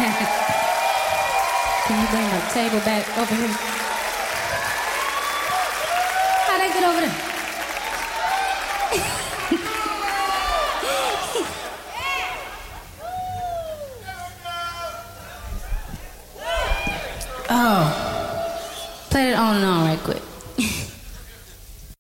Can you bring the table back over here? How'd I get over there? Oh. Play it on and on right quick.